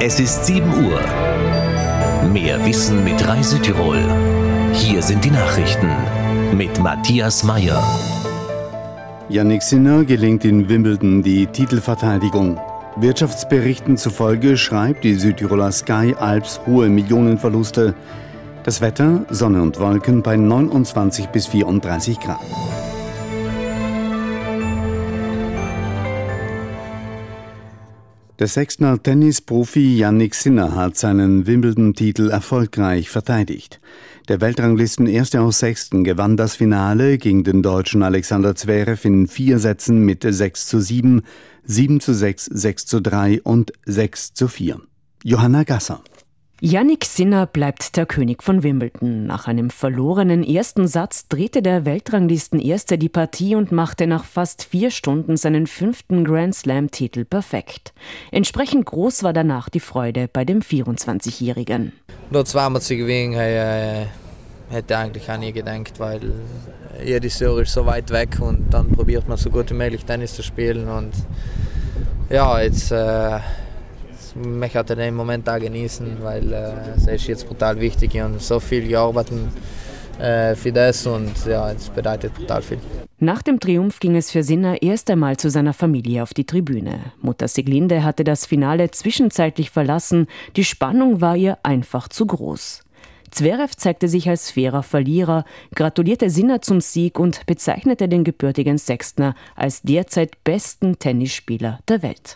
Es ist 7 Uhr. Mehr Wissen mit Rai Südtirol. Hier sind die Nachrichten mit Matthias Meyer. Jannik Sinner gelingt in Wimbledon die Titelverteidigung. Wirtschaftsberichten zufolge schreibt die Südtiroler Sky Alps hohe Millionenverluste. Das Wetter, Sonne und Wolken bei 29 bis 34 Grad. Der Sechstner Tennisprofi Jannik Sinner hat seinen Wimbledon-Titel erfolgreich verteidigt. Der Weltranglisten-Erste aus Sechsten gewann das Finale gegen den Deutschen Alexander Zverev in 4 Sätzen mit 6:7, 7:6, 6:3 und 6:4. Johanna Gasser. Jannik Sinner bleibt der König von Wimbledon. Nach einem verlorenen ersten Satz drehte der Weltranglisten-Erste die Partie und machte nach fast 4 Stunden seinen 5. Grand-Slam-Titel perfekt. Entsprechend groß war danach die Freude bei dem 24-Jährigen. Dort zweimal zu gewinnen, hätte eigentlich auch nie gedacht, weil jedes Jahr ist so weit weg und dann probiert man so gut wie möglich Tennis zu spielen. Und ja, jetzt ich möchte den Moment auch genießen, weil es ist jetzt brutal wichtig und so viel gearbeitet für das und ja, es bedeutet brutal viel. Nach dem Triumph ging es für Sinner erst einmal zu seiner Familie auf die Tribüne. Mutter Siglinde hatte das Finale zwischenzeitlich verlassen, die Spannung war ihr einfach zu groß. Zverev zeigte sich als fairer Verlierer, gratulierte Sinner zum Sieg und bezeichnete den gebürtigen Sechstner als derzeit besten Tennisspieler der Welt.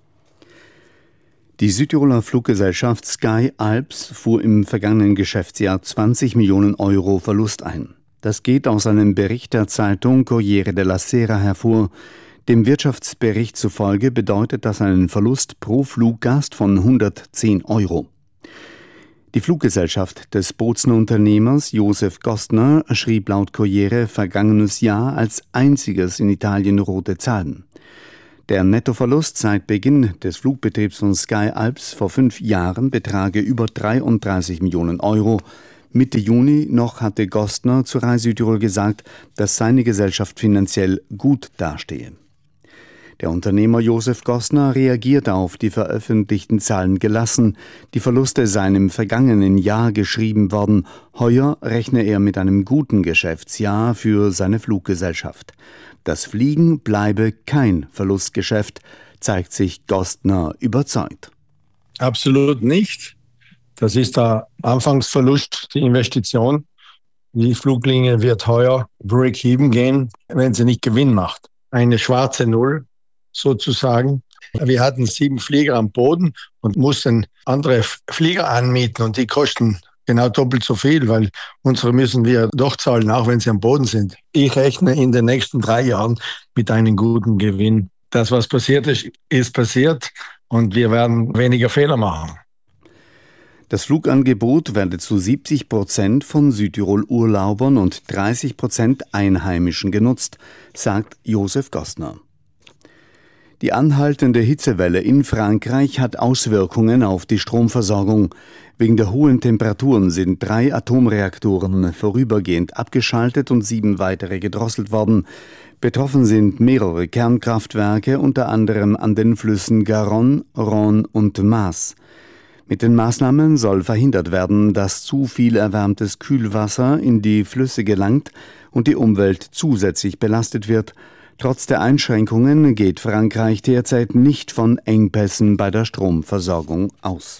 Die Südtiroler Fluggesellschaft Sky Alps fuhr im vergangenen Geschäftsjahr 20 Millionen Euro Verlust ein. Das geht aus einem Bericht der Zeitung Corriere della Sera hervor. Dem Wirtschaftsbericht zufolge bedeutet das einen Verlust pro Fluggast von 110 Euro. Die Fluggesellschaft des Bozner Unternehmers Josef Gostner schrieb laut Corriere vergangenes Jahr als einziges in Italien rote Zahlen. Der Nettoverlust seit Beginn des Flugbetriebs von Sky Alps vor 5 Jahren betrage über 33 Millionen Euro. Mitte Juni noch hatte Gostner zu Rai Südtirol gesagt, dass seine Gesellschaft finanziell gut dastehe. Der Unternehmer Josef Gostner reagierte auf die veröffentlichten Zahlen gelassen. Die Verluste seien im vergangenen Jahr geschrieben worden. Heuer rechne er mit einem guten Geschäftsjahr für seine Fluggesellschaft. Das Fliegen bleibe kein Verlustgeschäft, zeigt sich Gostner überzeugt. Absolut nicht. Das ist der Anfangsverlust, die Investition. Die Fluglinie wird heuer Break-Even gehen, wenn sie nicht Gewinn macht. Eine schwarze Null sozusagen. Wir hatten 7 Flieger am Boden und mussten andere Flieger anmieten und die kosten genau doppelt so viel, weil unsere müssen wir doch zahlen, auch wenn sie am Boden sind. Ich rechne in den nächsten 3 Jahren mit einem guten Gewinn. Das, was passiert ist, ist passiert und wir werden weniger Fehler machen. Das Flugangebot werde zu 70% von Südtirol-Urlaubern und 30% Einheimischen genutzt, sagt Josef Gostner. Die anhaltende Hitzewelle in Frankreich hat Auswirkungen auf die Stromversorgung. Wegen der hohen Temperaturen sind 3 Atomreaktoren vorübergehend abgeschaltet und 7 weitere gedrosselt worden. Betroffen sind mehrere Kernkraftwerke, unter anderem an den Flüssen Garonne, Rhône und Maas. Mit den Maßnahmen soll verhindert werden, dass zu viel erwärmtes Kühlwasser in die Flüsse gelangt und die Umwelt zusätzlich belastet wird. Trotz der Einschränkungen geht Frankreich derzeit nicht von Engpässen bei der Stromversorgung aus.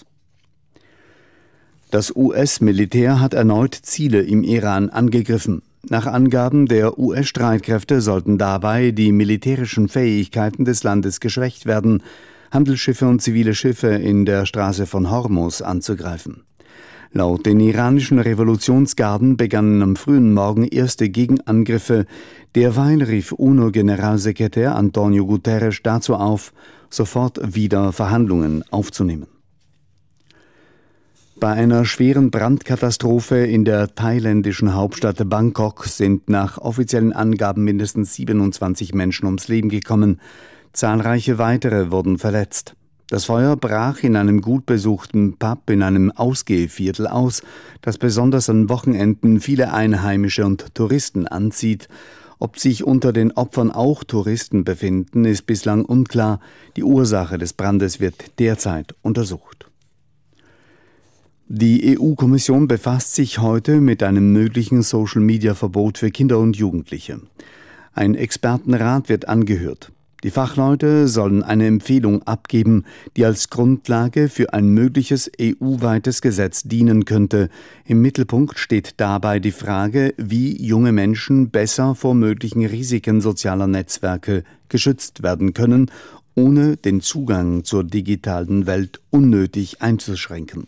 Das US-Militär hat erneut Ziele im Iran angegriffen. Nach Angaben der US-Streitkräfte sollten dabei die militärischen Fähigkeiten des Landes geschwächt werden, Handelsschiffe und zivile Schiffe in der Straße von Hormuz anzugreifen. Laut den iranischen Revolutionsgarden begannen am frühen Morgen erste Gegenangriffe. Derweil rief UNO-Generalsekretär Antonio Guterres dazu auf, sofort wieder Verhandlungen aufzunehmen. Bei einer schweren Brandkatastrophe in der thailändischen Hauptstadt Bangkok sind nach offiziellen Angaben mindestens 27 Menschen ums Leben gekommen. Zahlreiche weitere wurden verletzt. Das Feuer brach in einem gut besuchten Pub in einem Ausgehviertel aus, das besonders an Wochenenden viele Einheimische und Touristen anzieht. Ob sich unter den Opfern auch Touristen befinden, ist bislang unklar. Die Ursache des Brandes wird derzeit untersucht. Die EU-Kommission befasst sich heute mit einem möglichen Social-Media-Verbot für Kinder und Jugendliche. Ein Expertenrat wird angehört. Die Fachleute sollen eine Empfehlung abgeben, die als Grundlage für ein mögliches EU-weites Gesetz dienen könnte. Im Mittelpunkt steht dabei die Frage, wie junge Menschen besser vor möglichen Risiken sozialer Netzwerke geschützt werden können, ohne den Zugang zur digitalen Welt unnötig einzuschränken.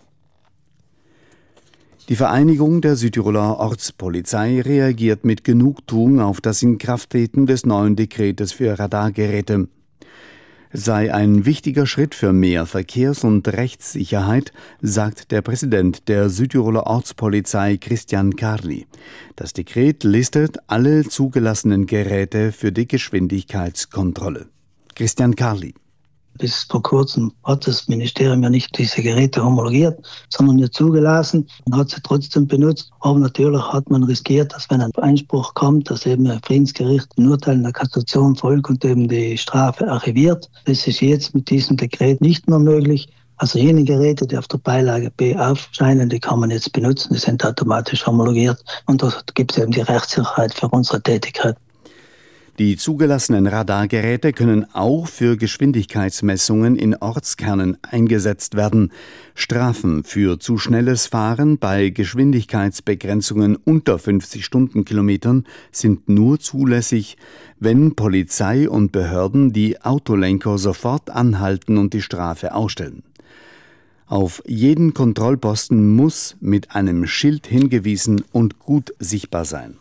Die Vereinigung der Südtiroler Ortspolizei reagiert mit Genugtuung auf das Inkrafttreten des neuen Dekretes für Radargeräte. Es sei ein wichtiger Schritt für mehr Verkehrs- und Rechtssicherheit, sagt der Präsident der Südtiroler Ortspolizei Christian Karli. Das Dekret listet alle zugelassenen Geräte für die Geschwindigkeitskontrolle. Christian Karli. Bis vor kurzem hat das Ministerium ja nicht diese Geräte homologiert, sondern nur zugelassen und hat sie trotzdem benutzt. Aber natürlich hat man riskiert, dass wenn ein Einspruch kommt, dass eben ein Friedensgericht ein Urteil in der Kassation folgt und eben die Strafe archiviert. Das ist jetzt mit diesem Dekret nicht mehr möglich. Also jene Geräte, die auf der Beilage B aufscheinen, die kann man jetzt benutzen, die sind automatisch homologiert und da gibt es eben die Rechtssicherheit für unsere Tätigkeit. Die zugelassenen Radargeräte können auch für Geschwindigkeitsmessungen in Ortskernen eingesetzt werden. Strafen für zu schnelles Fahren bei Geschwindigkeitsbegrenzungen unter 50 Stundenkilometern sind nur zulässig, wenn Polizei und Behörden die Autolenker sofort anhalten und die Strafe ausstellen. Auf jeden Kontrollposten muss mit einem Schild hingewiesen und gut sichtbar sein.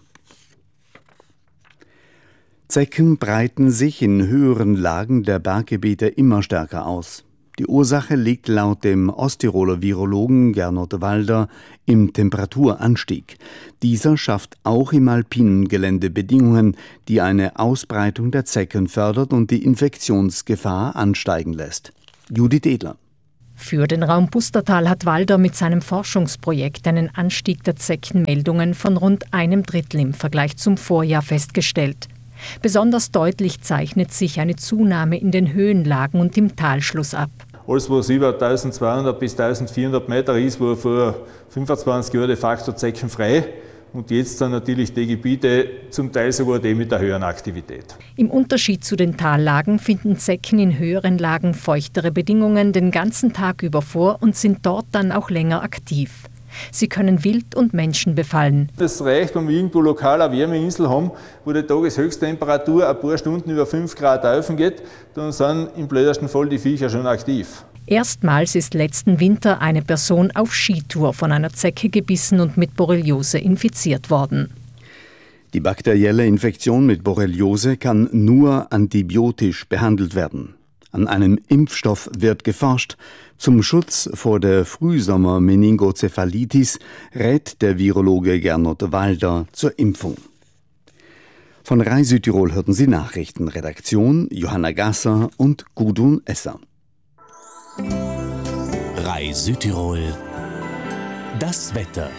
Zecken breiten sich in höheren Lagen der Berggebiete immer stärker aus. Die Ursache liegt laut dem Osttiroler Virologen Gernot Walder im Temperaturanstieg. Dieser schafft auch im alpinen Gelände Bedingungen, die eine Ausbreitung der Zecken fördert und die Infektionsgefahr ansteigen lässt. Judith Edler. Für den Raum Pustertal hat Walder mit seinem Forschungsprojekt einen Anstieg der Zeckenmeldungen von rund 1/3 im Vergleich zum Vorjahr festgestellt. Besonders deutlich zeichnet sich eine Zunahme in den Höhenlagen und im Talschluss ab. Alles, was über 1200 bis 1400 Meter ist, war vor 25 Jahren de facto zeckenfrei. Und jetzt sind natürlich die Gebiete zum Teil sogar die mit der höheren Aktivität. Im Unterschied zu den Tallagen finden Zecken in höheren Lagen feuchtere Bedingungen den ganzen Tag über vor und sind dort dann auch länger aktiv. Sie können Wild und Menschen befallen. Das reicht, wenn wir irgendwo lokal eine Wärmeinsel haben, wo die Tageshöchsttemperatur ein paar Stunden über 5 Grad tiefen geht, dann sind im blödesten Fall die Viecher schon aktiv. Erstmals ist letzten Winter eine Person auf Skitour von einer Zecke gebissen und mit Borreliose infiziert worden. Die bakterielle Infektion mit Borreliose kann nur antibiotisch behandelt werden. An einem Impfstoff wird geforscht. Zum Schutz vor der Frühsommer-Meningozephalitis rät der Virologe Gernot Walder zur Impfung. Von Rai Südtirol hörten Sie Nachrichten. Redaktion Johanna Gasser und Gudrun Esser. Rai Südtirol. Das Wetter.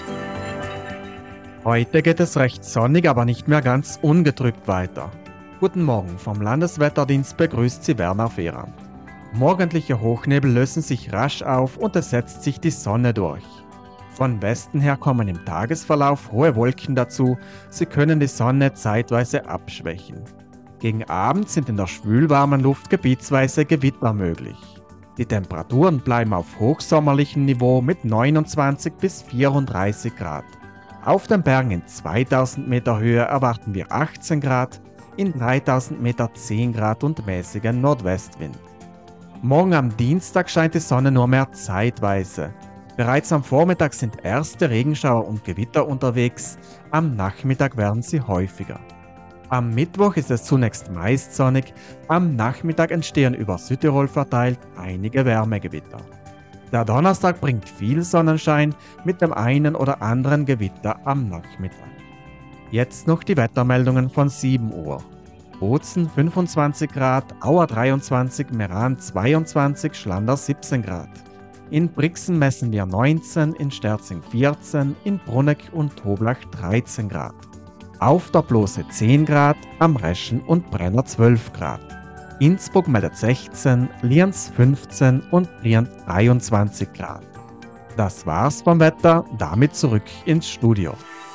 Heute geht es recht sonnig, aber nicht mehr ganz ungetrübt weiter. Guten Morgen, vom Landeswetterdienst begrüßt Sie Werner Fehrand. Morgendliche Hochnebel lösen sich rasch auf und es setzt sich die Sonne durch. Von Westen her kommen im Tagesverlauf hohe Wolken dazu, sie können die Sonne zeitweise abschwächen. Gegen Abend sind in der schwülwarmen Luft gebietsweise Gewitter möglich. Die Temperaturen bleiben auf hochsommerlichem Niveau mit 29 bis 34 Grad. Auf den Bergen in 2000 Meter Höhe erwarten wir 18 Grad, in 3000 Meter 10 Grad und mäßigen Nordwestwind. Morgen am Dienstag scheint die Sonne nur mehr zeitweise. Bereits am Vormittag sind erste Regenschauer und Gewitter unterwegs, am Nachmittag werden sie häufiger. Am Mittwoch ist es zunächst meist sonnig, am Nachmittag entstehen über Südtirol verteilt einige Wärmegewitter. Der Donnerstag bringt viel Sonnenschein mit dem einen oder anderen Gewitter am Nachmittag. Jetzt noch die Wettermeldungen von 7 Uhr. Bozen 25 Grad, Auer 23, Meran 22, Schlander 17 Grad. In Brixen messen wir 19, in Sterzing 14, in Bruneck und Toblach 13 Grad. Auf der Blose 10 Grad, am Reschen und Brenner 12 Grad. Innsbruck meldet 16, Lienz 15 und Brienz 23 Grad. Das war's vom Wetter, damit zurück ins Studio.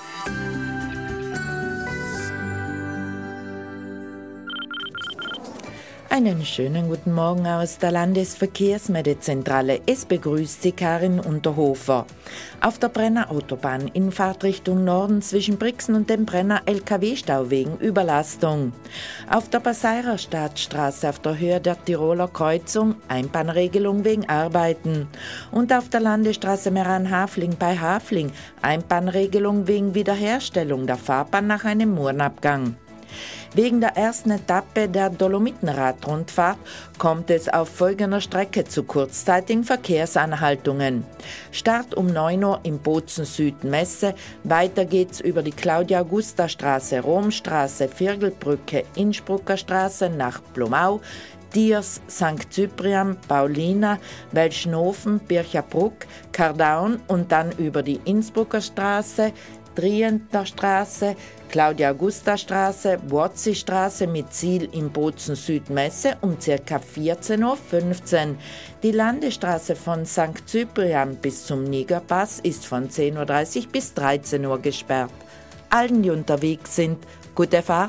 Einen schönen guten Morgen aus der Landesverkehrsmeldezentrale. Es begrüßt Sie Karin Unterhofer. Auf der Brenner Autobahn in Fahrtrichtung Norden zwischen Brixen und dem Brenner LKW-Stau wegen Überlastung. Auf der Passeirer Stadtstraße auf der Höhe der Tiroler Kreuzung Einbahnregelung wegen Arbeiten. Und auf der Landesstraße Meran-Hafling bei Hafling Einbahnregelung wegen Wiederherstellung der Fahrbahn nach einem Murenabgang. Wegen der ersten Etappe der Dolomitenradrundfahrt kommt es auf folgender Strecke zu kurzzeitigen Verkehrsanhaltungen. Start um 9 Uhr im Bozen Süd-Messe, weiter geht's über die Claudia-Augusta-Straße, Romstraße, Virgelbrücke, Innsbrucker Straße nach Blumau, Diers, St. Cyprian, Paulina, Welschnofen, Bircherbruck, Kardaun und dann über die Innsbrucker Straße, Trienter Straße, Claudia-Augusta-Straße, Wotzi-Straße mit Ziel im Bozen Südmesse um ca. 14.15 Uhr. Die Landesstraße von St. Cyprian bis zum Nigerpass ist von 10.30 Uhr bis 13 Uhr gesperrt. Allen, die unterwegs sind, gute Fahrt.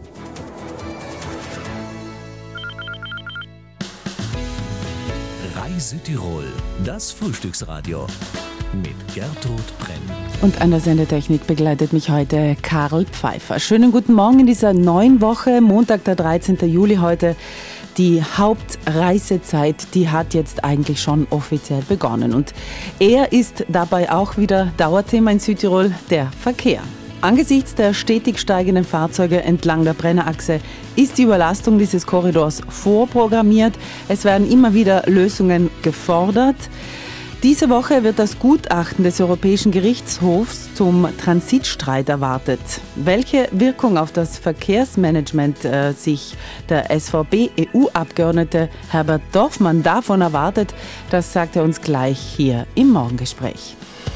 Reise Tirol, das Frühstücksradio mit Gertrud Brenn. Und an der Sendetechnik begleitet mich heute Karl Pfeiffer. Schönen guten Morgen in dieser neuen Woche, Montag, der 13. Juli heute. Die Hauptreisezeit, die hat jetzt eigentlich schon offiziell begonnen. Und er ist dabei auch wieder Dauerthema in Südtirol, der Verkehr. Angesichts der stetig steigenden Fahrzeuge entlang der Brennerachse ist die Überlastung dieses Korridors vorprogrammiert. Es werden immer wieder Lösungen gefordert. Diese Woche wird das Gutachten des Europäischen Gerichtshofs zum Transitstreit erwartet. Welche Wirkung auf das Verkehrsmanagement sich der SVP-EU-Abgeordnete Herbert Dorfmann davon erwartet, das sagt er uns gleich hier im Morgengespräch.